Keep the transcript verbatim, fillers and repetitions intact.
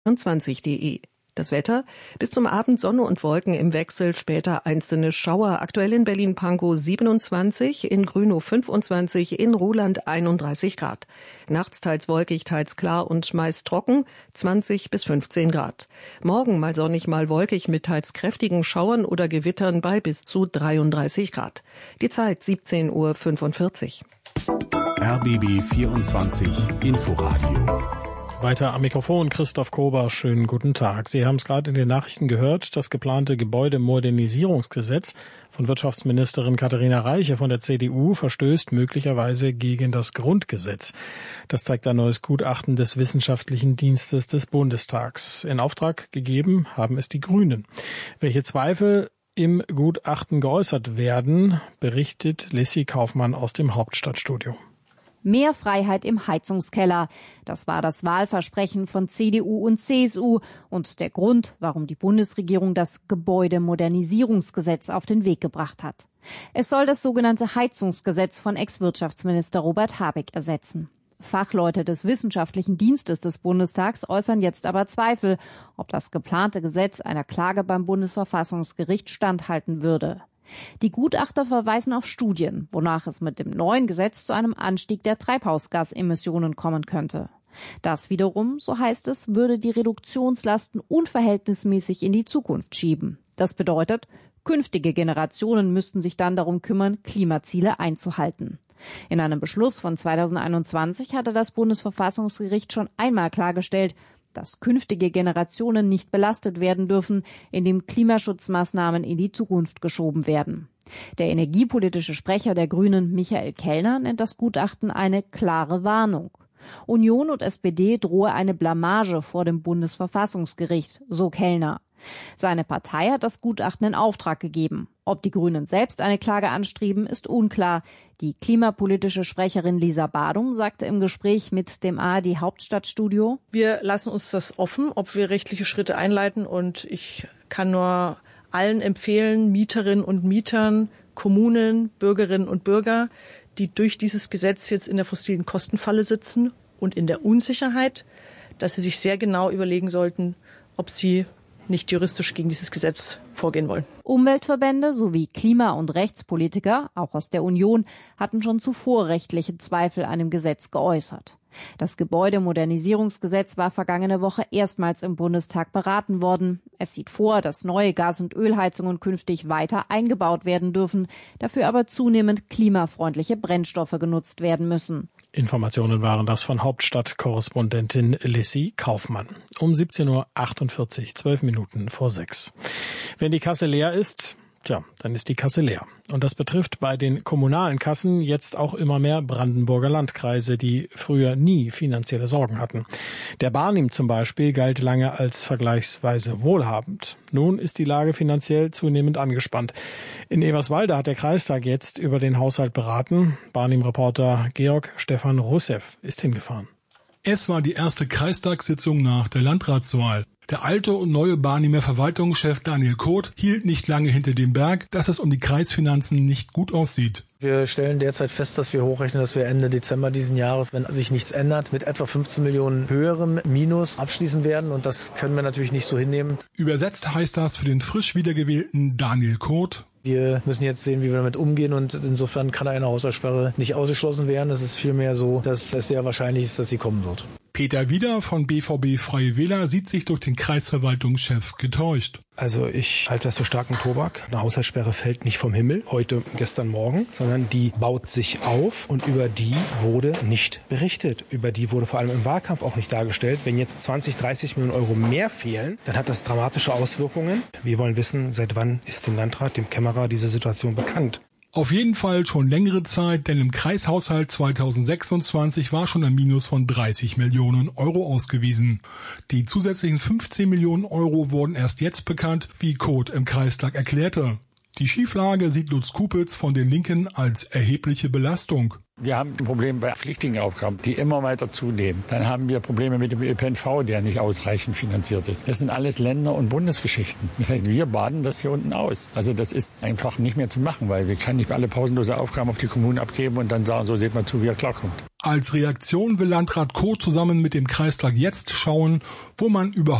vierundzwanzig punkt de. Das Wetter: bis zum Abend Sonne und Wolken im Wechsel, später einzelne Schauer. Aktuell in Berlin-Pankow siebenundzwanzig, in Grünow fünfundzwanzig, in Ruhland einunddreißig Grad. Nachts teils wolkig, teils klar und meist trocken, zwanzig bis fünfzehn Grad. Morgen mal sonnig, mal wolkig mit teils kräftigen Schauern oder Gewittern bei bis zu dreiunddreißig Grad. Die Zeit siebzehn Uhr fünfundvierzig. R B B vierundzwanzig Inforadio. Weiter am Mikrofon Christoph Kober. Schönen guten Tag. Sie haben es gerade in den Nachrichten gehört. Das geplante Gebäudemodernisierungsgesetz von Wirtschaftsministerin Katharina Reiche von der C D U verstößt möglicherweise gegen das Grundgesetz. Das zeigt ein neues Gutachten des Wissenschaftlichen Dienstes des Bundestags. In Auftrag gegeben haben es die Grünen. Welche Zweifel im Gutachten geäußert werden, berichtet Lissy Kaufmann aus dem Hauptstadtstudio. Mehr Freiheit im Heizungskeller. Das war das Wahlversprechen von C D U und C S U und der Grund, warum die Bundesregierung das Gebäudemodernisierungsgesetz auf den Weg gebracht hat. Es soll das sogenannte Heizungsgesetz von Ex-Wirtschaftsminister Robert Habeck ersetzen. Fachleute des Wissenschaftlichen Dienstes des Bundestags äußern jetzt aber Zweifel, ob das geplante Gesetz einer Klage beim Bundesverfassungsgericht standhalten würde. Die Gutachter verweisen auf Studien, wonach es mit dem neuen Gesetz zu einem Anstieg der Treibhausgasemissionen kommen könnte. Das wiederum, so heißt es, würde die Reduktionslasten unverhältnismäßig in die Zukunft schieben. Das bedeutet, künftige Generationen müssten sich dann darum kümmern, Klimaziele einzuhalten. In einem Beschluss von zweitausendeinundzwanzig hatte das Bundesverfassungsgericht schon einmal klargestellt, dass künftige Generationen nicht belastet werden dürfen, indem Klimaschutzmaßnahmen in die Zukunft geschoben werden. Der energiepolitische Sprecher der Grünen, Michael Kellner, nennt das Gutachten eine klare Warnung. Union und S P D drohe eine Blamage vor dem Bundesverfassungsgericht, so Kellner. Seine Partei hat das Gutachten in Auftrag gegeben. Ob die Grünen selbst eine Klage anstreben, ist unklar. Die klimapolitische Sprecherin Lisa Badum sagte im Gespräch mit dem A R D Hauptstadtstudio: Wir lassen uns das offen, ob wir rechtliche Schritte einleiten. Und ich kann nur allen empfehlen, Mieterinnen und Mietern, Kommunen, Bürgerinnen und Bürger, die durch dieses Gesetz jetzt in der fossilen Kostenfalle sitzen und in der Unsicherheit, dass sie sich sehr genau überlegen sollten, ob sie nicht juristisch gegen dieses Gesetz vorgehen wollen. Umweltverbände sowie Klima- und Rechtspolitiker, auch aus der Union, hatten schon zuvor rechtliche Zweifel an dem Gesetz geäußert. Das Gebäudemodernisierungsgesetz war vergangene Woche erstmals im Bundestag beraten worden. Es sieht vor, dass neue Gas- und Ölheizungen künftig weiter eingebaut werden dürfen, dafür aber zunehmend klimafreundliche Brennstoffe genutzt werden müssen. Informationen waren das von Hauptstadtkorrespondentin Lissy Kaufmann. Um siebzehn Uhr achtundvierzig, zwölf Minuten vor sechs. Wenn die Kasse leer ist, tja, dann ist die Kasse leer. Und das betrifft bei den kommunalen Kassen jetzt auch immer mehr Brandenburger Landkreise, die früher nie finanzielle Sorgen hatten. Der Barnim zum Beispiel galt lange als vergleichsweise wohlhabend. Nun ist die Lage finanziell zunehmend angespannt. In Eberswalde hat der Kreistag jetzt über den Haushalt beraten. Barnim-Reporter Georg Stefan Russev ist hingefahren. Es war die erste Kreistagssitzung nach der Landratswahl. Der alte und neue Barnimer Verwaltungschef Daniel Koth hielt nicht lange hinter dem Berg, dass es um die Kreisfinanzen nicht gut aussieht. Wir stellen derzeit fest, dass wir hochrechnen, dass wir Ende Dezember diesen Jahres, wenn sich nichts ändert, mit etwa fünfzehn Millionen höherem Minus abschließen werden. Und das können wir natürlich nicht so hinnehmen. Übersetzt heißt das für den frisch wiedergewählten Daniel Koth: Wir müssen jetzt sehen, wie wir damit umgehen, und insofern kann eine Haushaltssperre nicht ausgeschlossen werden. Es ist vielmehr so, dass es sehr wahrscheinlich ist, dass sie kommen wird. Peter Wieder von B V B Freie Wähler sieht sich durch den Kreisverwaltungschef getäuscht. Also ich halte das für starken Tobak. Eine Haushaltssperre fällt nicht vom Himmel, heute, gestern, morgen, sondern die baut sich auf, und über die wurde nicht berichtet. Über die wurde vor allem im Wahlkampf auch nicht dargestellt. Wenn jetzt zwanzig, dreißig Millionen Euro mehr fehlen, dann hat das dramatische Auswirkungen. Wir wollen wissen, seit wann ist dem Landrat, dem Kämmerer, diese Situation bekannt? Auf jeden Fall schon längere Zeit, denn im Kreishaushalt zweitausendsechsundzwanzig war schon ein Minus von dreißig Millionen Euro ausgewiesen. Die zusätzlichen fünfzehn Millionen Euro wurden erst jetzt bekannt, wie Koth im Kreistag erklärte. Die Schieflage sieht Lutz Kupitz von den Linken als erhebliche Belastung. Wir haben ein Problem bei Pflichtigenaufgaben, die immer weiter zunehmen. Dann haben wir Probleme mit dem Ö P N V, der nicht ausreichend finanziert ist. Das sind alles Länder- und Bundesgeschichten. Das heißt, wir baden das hier unten aus. Also das ist einfach nicht mehr zu machen, weil wir können nicht alle pausenlose Aufgaben auf die Kommunen abgeben und dann sagen, so seht mal zu, wie er klarkommt. Als Reaktion will Landrat Koht zusammen mit dem Kreistag jetzt schauen, wo man überhaupt